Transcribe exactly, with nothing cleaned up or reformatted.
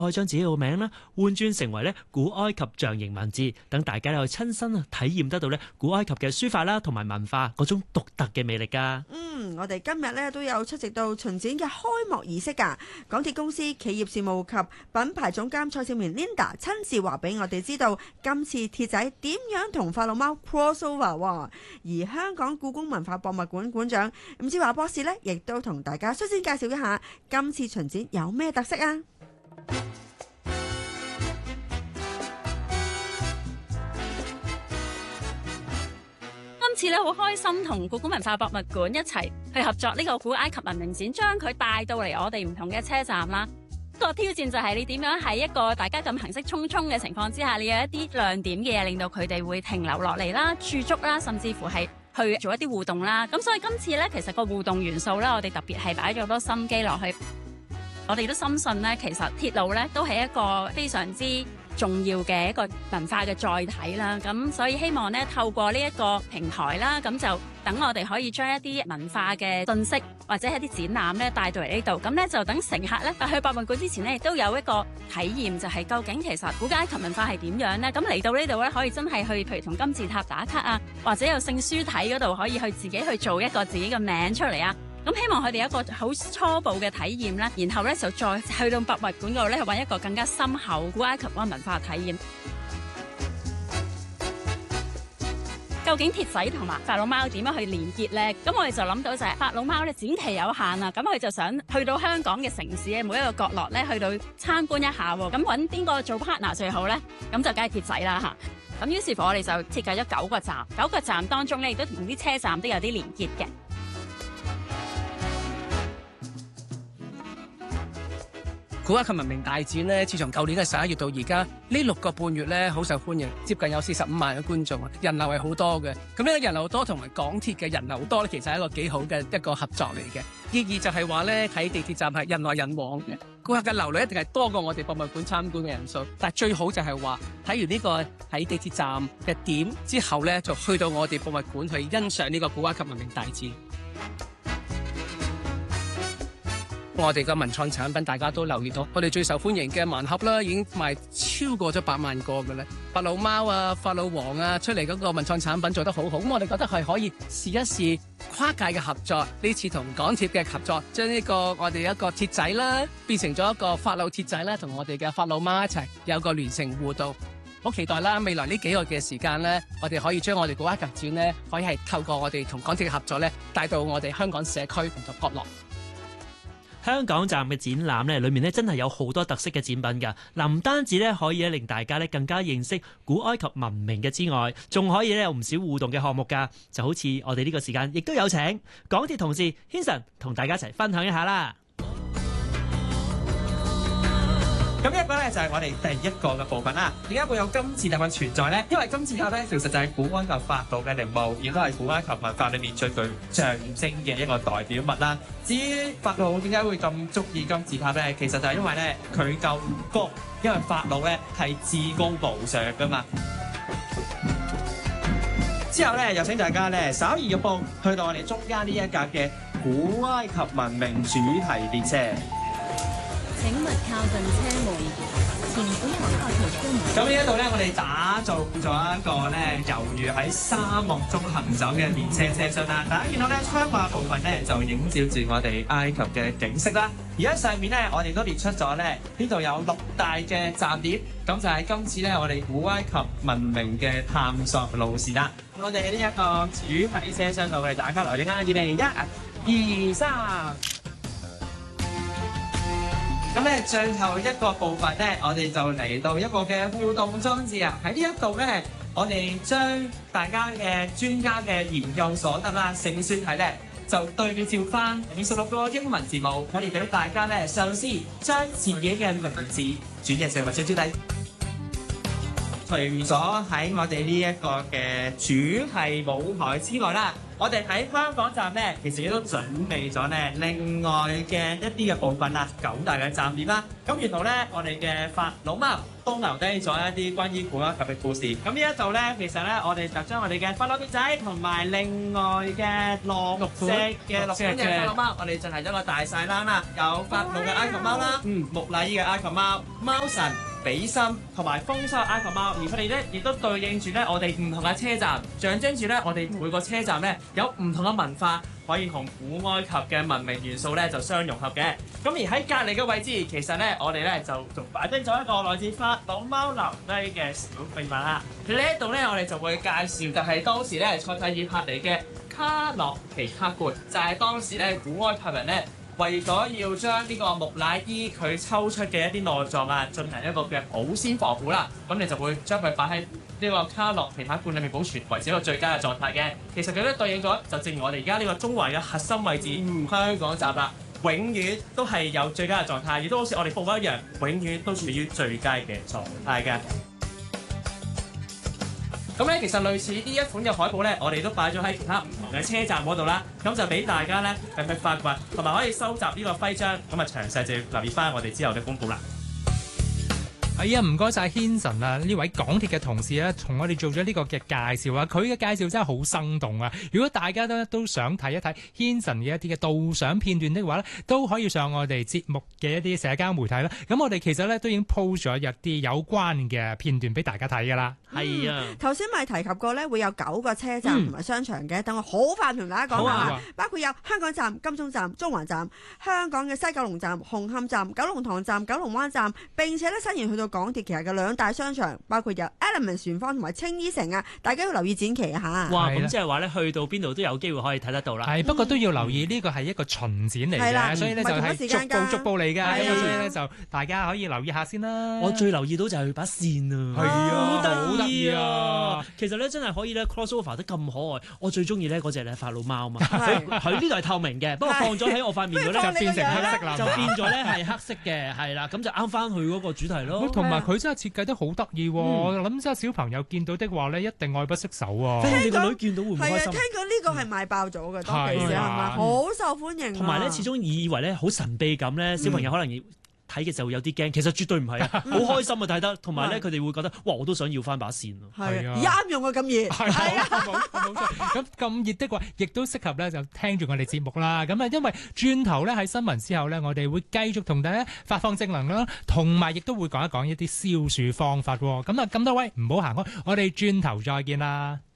可以將自己個名咧換轉成為咧古埃及象形文字，等大家咧去親身啊體驗得到咧古埃及嘅書法啦同埋文化嗰種獨特嘅魅力噶。 嗯，我哋今日咧都有出席到巡展嘅開幕儀式噶。港鐵公司企業事務及品牌總監蔡少棉 Linda 親自話俾我哋知道，今次鐵仔點樣同法老貓 crossover 喎。而香港故宮文化博物館館長吳志華博士呢，亦都同大家率先介紹一下今次巡展有咩特色啊！ 今次咧好開心同故宮文化博物館一齊去合作呢個古埃及文明展，將佢帶到嚟我哋唔同嘅車站啦。個挑戰就係你點樣喺一個大家咁行色匆匆嘅情況之下，你有一啲亮點嘅嘢，令到佢哋會停留落嚟啦、駐足啦，甚至乎係去做一啲互動啦。咁所以今次咧，其實個互動元素咧，我哋特別係擺咗好多心機落去。我哋都深信咧，其實鐵路咧都係一個非常之重要嘅一個文化嘅載體啦，咁所以希望咧透過呢一個平台啦，咁就等我哋可以將一啲文化嘅信息或者係一啲展覽咧帶到嚟呢度，咁咧就等乘客咧去博物館之前咧亦都有一個體驗，就係究竟其實古埃及文化係點樣咧？咁嚟到呢度咧可以真係去，譬如同金字塔打卡啊，或者有聖書體嗰度可以去自己去做一個自己嘅名出嚟啊！咁希望佢哋有一個好初步嘅體驗啦，然後咧就再去到博物館嗰度咧去揾一個更加深厚古埃及嗰個文化體驗。究竟鐵仔同埋法老貓點樣去連結呢？咁我哋就諗到就係法老貓咧展期有限啊，咁佢就想去到香港嘅城市嘅每一個角落咧去到參觀一下喎。咁揾邊個做 partner 最好呢？咁就梗係鐵仔啦嚇。咁於是乎我哋就設計咗九個站，九個站當中咧亦都同啲車站都有啲連結嘅。 古埃及文明大展咧，自從舊年嘅十一月到而家呢六個半月咧，好受歡迎，接近有四十五萬嘅觀眾，人流係好多嘅。咁呢個人流多同埋港鐵嘅人流多咧，其實係一個幾好嘅一個合作嚟嘅。意義就係話咧，喺地鐵站係人來人往嘅，顧客嘅流量一定係多過我哋博物館參觀嘅人數。但係最好就係話睇完呢個喺地鐵站嘅點之後咧，就去到我哋博物館去欣賞呢個古埃及文明大展。我哋嘅文創產品大家都留意到，我哋最受歡迎嘅盲盒啦，已經賣超過咗百萬個嘅咧。法老貓啊、法老王啊出嚟嗰個文創產品做得好好，咁我哋覺得係可以試一試跨界嘅合作。呢次同港鐵嘅合作，將呢個我哋一個鐵仔啦，變成咗一個法老鐵仔啦，同我哋嘅法老貓一齊有個聯乘互動。好期待啦！未來呢幾個嘅時間咧，我哋可以將我哋古埃及展咧，可以係透過我哋同港鐵嘅合作咧，帶到我哋香港社區唔同角落。 香港站嘅展覽咧，裏面咧真係有好多特色嘅展品㗎。嗱，唔單止咧可以咧令大家咧更加認識古埃及文明嘅之外，仲可以咧有唔少互動嘅項目㗎。就好似我哋呢個時間，亦都有請港鐵同事 Hanson 同大家一齊分享一下啦。 咁一個咧就係我哋第一個嘅部分啦。點解會有金字塔嘅存在咧？因為金字塔咧其實就係古埃及法老嘅陵墓，亦都係古埃及文化裏面最具象徵嘅一個代表物啦。至於法老點解會咁中意金字塔咧？其實就係因為咧佢夠高，因為法老咧係至高無上噶嘛。之後咧，有請大家咧稍移玉步，去到我哋中間呢一架嘅古埃及文明主題列車。 請勿靠近車門，前本人靠條車門。 咁呢一度咧，我哋打造咗一個咧，猶如喺沙漠中行走嘅列車車廂啦。大家見到咧，窗外部分咧就映照住我哋埃及嘅景色啦。而喺上面咧，我哋都列出咗咧，呢度有六大嘅站點，咁就係今次咧我哋古埃及文明嘅探索路線啦。我哋呢一個主題車廂度，我哋打開來點啦，預備一、二、三。咁咧，最後一個部分咧，我哋就嚟到一個嘅互動裝置啊！喺呢一度咧，我哋將大家嘅專家嘅研究所得啦，勝算題咧，就對照翻五十六個英文字母，我哋俾大家咧嘗試將自己嘅名字轉譯成為小豬底。除咗喺我哋呢一個嘅主題舞台之外啦， 我哋喺香港站咧，其實亦都準備咗咧另外嘅一啲嘅部分啦，九大嘅站點啦。咁原來咧，我哋嘅法老貓都留低咗一啲關於古埃及嘅故事。咁呢一度咧，其實咧，我哋就將我哋嘅法老傑仔同埋另外嘅綠色嘅綠色嘅法老貓，我哋進行咗個大晒冷啦，有法老嘅埃及貓啦，嗯，木乃伊嘅埃及貓，貓神。比心同埋豐收埃及貓，而佢哋咧亦都對應住咧我哋唔同嘅車站，象徵住咧我哋每個車站咧有唔同嘅文化，可以同古埃及嘅文明元素咧就相融合嘅。咁而喺隔離嘅位置，其實咧我哋咧就仲擺低咗一個來自法老貓留低嘅小秘密啦。呢一度咧我哋就會介紹，就係當時咧塞蒂爾帕尼嘅卡諾皮克罐，就係、是、當時咧古埃及人咧。為咗要將呢個木乃伊佢抽出嘅一啲內臟啊，進行一個嘅保鮮防腐啦，咁你就會將佢擺喺呢個卡諾皮克罐裏面保存，維持一個最佳嘅狀態嘅。其實佢都對應咗，就正如我哋而家呢個中環嘅核心位置，嗯、香港站啦，永遠都係有最佳嘅狀態，亦都好似我哋報告一樣，永遠都處於最佳嘅狀態嘅。咁咧，其實類似呢一款嘅海報咧，我哋都擺咗喺其他唔同嘅車站嗰度啦。咁就俾大家咧係去發掘，同埋可以收集呢個徽章。咁啊，詳細就要留意翻我哋之後嘅公佈啦。 係啊，唔該晒軒神啊！呢位港鐵嘅同事咧，同我哋做咗呢個嘅介紹啊，佢嘅介紹真係好生動啊！如果大家都都想睇一睇軒神嘅一啲嘅導賞片段的話咧，都可以上我哋節目嘅一啲社交媒體啦。咁我哋其實咧都已經 post 咗一啲有關嘅片段俾大家睇噶啦。 係、嗯、啊， 頭先咪提及過咧，會有九個車站同埋商場嘅。等、嗯、我好快同大家講下，啊、包括有香港站、金鐘站、中環站、香港嘅西九龍站、紅磡站、九龍塘站、九龍灣站，並且咧伸延去到港鐵旗下嘅兩大商場，包括有 Element 船坊同埋青衣城啊，大家要留意展期啊嚇。 哇，咁即係話咧，去到邊度都有機會可以睇得到啦。 係，不過都要留意呢個係一個巡展嚟嘅，所以咧就係逐步逐步嚟㗎。咁所以咧就大家可以留意下先啦。 我最留意到就係把線啊， 係啊， 好得意啊！其實咧真係可以咧 crossover 得咁可愛。我最中意咧嗰隻咧法老貓嘛，佢呢度係透明嘅，不過放咗喺我塊面度咧就變成黑色啦，就變咗咧係黑色嘅，係啦，咁就啱翻佢嗰個主題咯。 同埋佢真係設計得好得意喎！我諗真係小朋友見到的話咧，一定愛不釋手啊！ 你個女見到會唔開心？ 係啊，聽講呢個係賣爆咗嘅，當其時係嘛，好受歡迎。 同埋咧，始終以為咧好神秘感咧，小朋友可能要睇嘅時候有啲驚，其實絕對唔係啊，好開心啊睇得，同埋咧佢哋會覺得哇，我都想要翻把線啊！ 係啊，啱用啊咁熱， 係啊，冇冇錯。咁咁熱的話，亦都適合咧就聽住我哋節目啦。咁啊，因為轉頭咧喺新聞之後咧，我哋會繼續同大家發放正能量啦，同埋亦都會講一講一啲消暑方法喎。咁啊，咁多位唔好行開，我哋轉頭再見啦。